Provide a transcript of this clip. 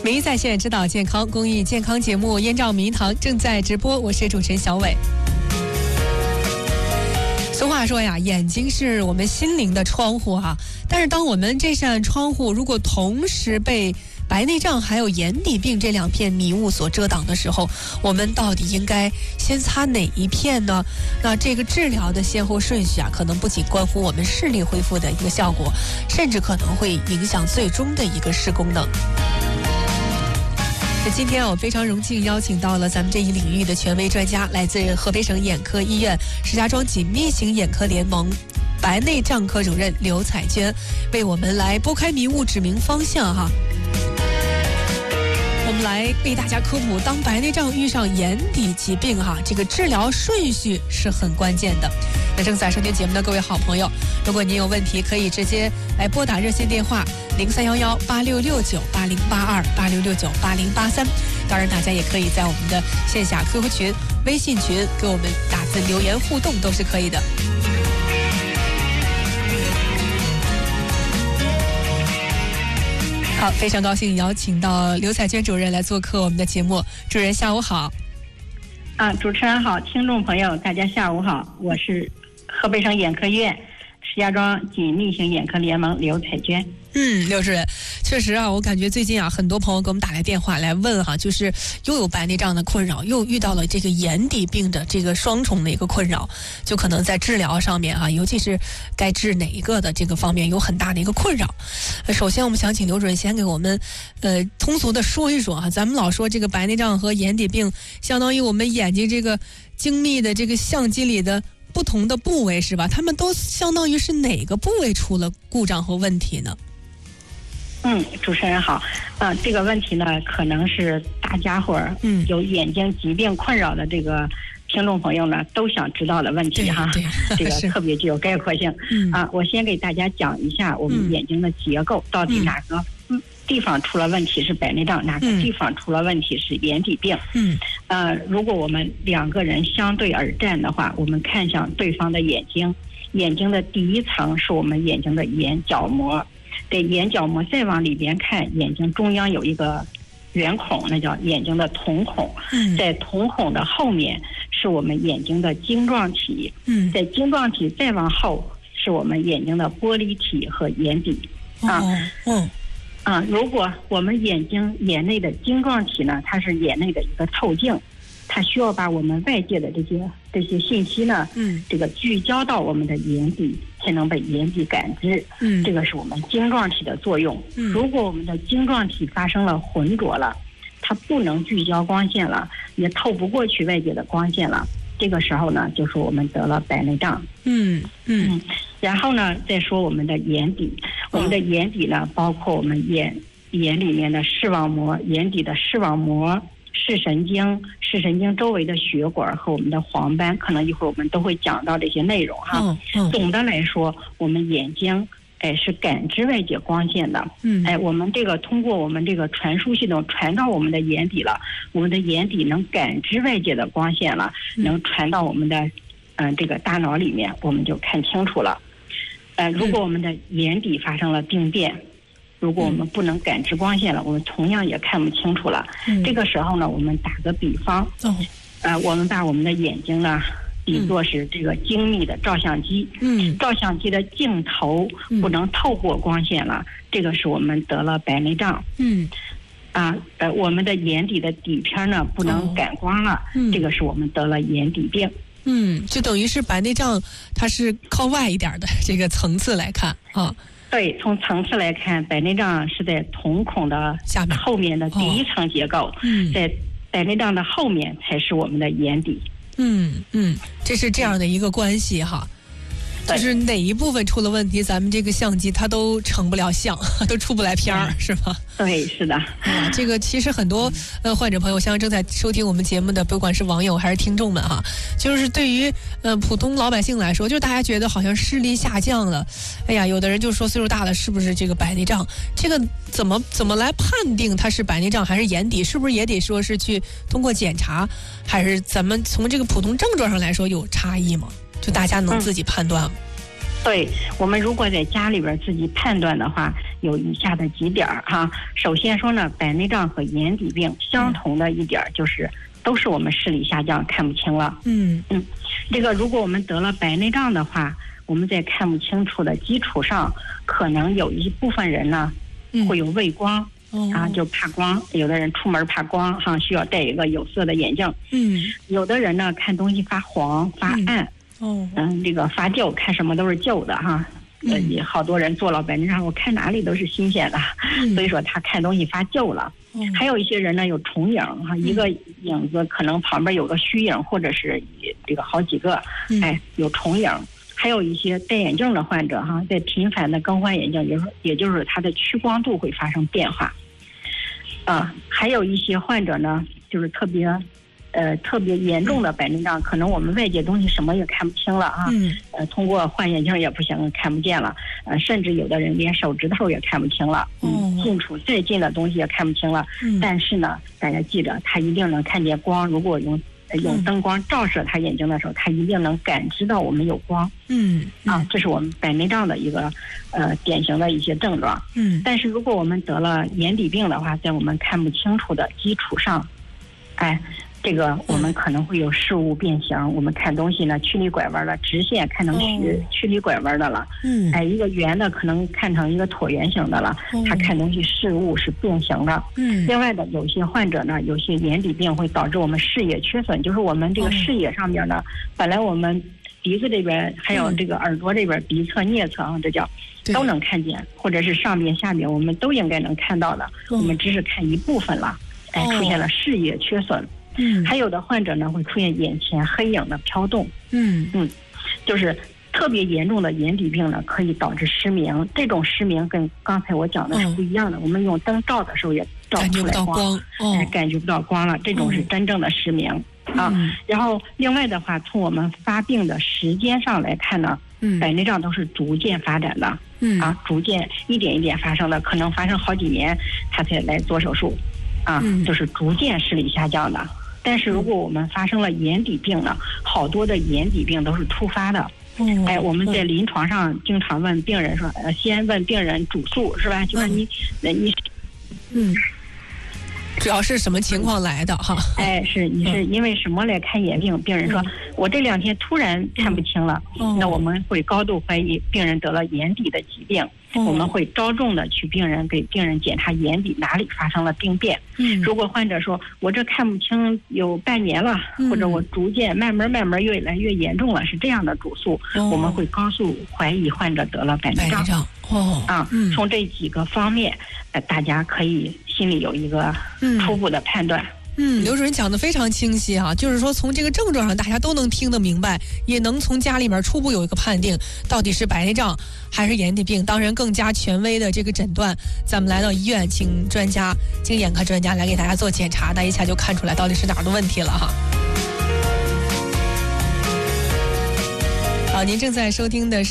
名医在线指导健康公益健康节目《燕赵名医堂》正在直播，我是主持人小伟。俗话说呀，眼睛是我们心灵的窗户哈，但是当我们这扇窗户如果同时被白内障还有眼底病这两片迷雾所遮挡的时候，我们到底应该先擦哪一片呢？那这个治疗的先后顺序啊，可能不仅关乎我们视力恢复的一个效果，甚至可能会影响最终的一个视功能。那今天我非常荣幸邀请到了咱们这一领域的权威专家，来自河北省眼科医院石家庄紧密型眼科联盟白内障科主任刘彩娟，为我们来拨开迷雾指明方向哈。我们来为大家科普，当白内障遇上眼底疾病哈，这个治疗顺序是很关键的。那正在收听节目的各位好朋友，如果您有问题，可以直接来拨打热线电话03118669808286698083。当然，大家也可以在我们的线下 QQ 群、微信群给我们打字留言互动，都是可以的。好，非常高兴邀请到刘彩娟主任来做客我们的节目。主任下午好。 主持人好，听众朋友大家下午好，我是河北省眼科医院石家庄紧密型眼科联盟刘彩娟。刘主任， 确实啊，我感觉最近啊，很多朋友给我们打来电话来问哈，就是又有白内障的困扰，又遇到了这个眼底病的这个双重的一个困扰，就可能在治疗上面哈，尤其是该治哪一个的这个方面有很大的一个困扰。首先我们想请刘主任先给我们通俗的说一说哈，咱们老说这个白内障和眼底病相当于我们眼睛这个精密的这个相机里的不同的部位是吧？他们都相当于是哪个部位出了故障和问题呢？ 主持人好，这个问题呢，可能是大家伙儿有眼睛疾病困扰的这个听众朋友呢都想知道的问题哈，这个特别具有概括性。我先给大家讲一下我们眼睛的结构，到底哪个地方出了问题是白内障，哪个地方出了问题是眼底病。如果我们两个人相对而站的话，我们看向对方的眼睛，眼睛的第一层是我们眼睛的眼角膜，对，眼角膜再往里边看，眼睛中央有一个圆孔，那叫眼睛的瞳孔。在瞳孔的后面是我们眼睛的晶状体。在晶状体再往后是我们眼睛的玻璃体和眼底。如果我们眼内的晶状体呢，它是眼内的一个透镜，它需要把我们外界的这些信息呢，这个聚焦到我们的眼底，才能被眼底感知。这个是我们晶状体的作用。如果我们的晶状体发生了浑浊了，它不能聚焦光线了，也透不过去外界的光线了，这个时候呢，就是我们得了白内障。然后呢，再说我们的眼底，我们的眼底呢，包括我们眼里面的视网膜，眼底的视网膜、视神经周围的血管和我们的黄斑，可能一会儿我们都会讲到这些内容哈。总的来说，我们眼睛是感知外界光线的。我们这个通过我们这个传输系统传到我们的眼底了，我们的眼底能感知外界的光线了，能传到我们的这个大脑里面，我们就看清楚了。如果我们的眼底发生了病变，如果我们不能感知光线了，我们同样也看不清楚了。这个时候呢，我们打个比方，我们把我们的眼睛呢比作是这个精密的照相机，照相机的镜头不能透过光线了，这个是我们得了白内障。我们的眼底的底片呢不能感光了，这个是我们得了眼底病。 就等于是白内障它是靠外一点的这个层次来看啊。 对，从层次来看，白内障是在瞳孔的下面后面的第一层结构，在白内障的后面才是我们的眼底。 这是这样的一个关系哈。就是哪一部分出了问题，咱们这个相机它都成不了相，都出不来片儿，是吧？ 对，是的。 这个其实很多患者朋友，像正在收听我们节目的，不管是网友还是听众们哈，就是对于普通老百姓来说，就是大家觉得好像视力下降了，哎呀，有的人就说岁数大了是不是这个白内障？这个怎么来判定它是白内障还是眼底？是不是也得说是去通过检查，还是咱们从这个普通症状上来说有差异吗？就大家能自己判断吗？ 对，我们如果在家里边自己判断的话， 有以下的几点哈。首先说呢，白内障和眼底病相同的一点就是都是我们视力下降，看不清了。这个如果我们得了白内障的话，我们在看不清楚的基础上，可能有一部分人呢会有畏光。就怕光，有的人出门怕光哈，需要戴一个有色的眼镜。有的人呢看东西发黄发暗，这个发旧，看什么都是旧的哈。好多人做了白内障，我看哪里都是新鲜的，所以说他看东西发旧了。还有一些人呢有重影哈，一个影子可能旁边有个虚影，或者是这个好几个，有重影。还有一些戴眼镜的患者哈，在频繁的更换眼镜，也就是它的屈光度会发生变化。还有一些患者呢，就是特别严重的白内障，可能我们外界东西什么也看不清了啊。通过换眼镜也不行，看不见了。甚至有的人连手指头也看不清了。近处再近的东西也看不清了。但是呢，大家记着，他一定能看见光。如果用灯光照射他眼睛的时候，他一定能感知到我们有光。这是我们白内障的一个典型的一些症状。但是如果我们得了眼底病的话，在我们看不清楚的基础上，这个我们可能会有事物变形。我们看东西呢，曲里拐弯的，直线看成曲里拐弯的了。一个圆的可能看成一个椭圆形的了。他看东西事物是变形的。另外的有些患者呢，有些眼底病会导致我们视野缺损，就是我们这个视野上面呢，本来我们鼻子这边还有这个耳朵这边鼻侧颞侧这叫都能看见，或者是上边下边我们都应该能看到的，我们只是看一部分了，出现了视野缺损。还有的患者呢会出现眼前黑影的飘动。就是特别严重的眼底病呢，可以导致失明。这种失明跟刚才我讲的是不一样的。我们用灯照的时候也照不出来光，感觉不到光了，这种是真正的失明。然后另外的话，从我们发病的时间上来看呢，白内障都是逐渐发展的。逐渐一点一点发生的，可能发生好几年他才来做手术。就是逐渐视力下降的。但是如果我们发生了眼底病呢，好多的眼底病都是突发的。我们在临床上经常问病人说，先问病人主诉是吧？就说你主要是什么情况来的哈？ 你是因为什么来看眼病？病人说，我这2天突然看不清了。那我们会高度怀疑病人得了眼底的疾病。我们会着重的给病人检查眼底哪里发生了病变。如果患者说我这看不清有半年了，或者我逐渐慢慢越来越严重了，是这样的主诉，我们会高度怀疑患者得了白内障。从这几个方面，大家可以心里有一个初步的判断。 刘主任讲的非常清晰哈，就是说从这个症状上大家都能听得明白，也能从家里面初步有一个判定，到底是白内障还是眼底病。当然更加权威的这个诊断，咱们来到医院，请眼科专家来给大家做检查，那一下就看出来到底是哪儿的问题了哈。好，您正在收听的是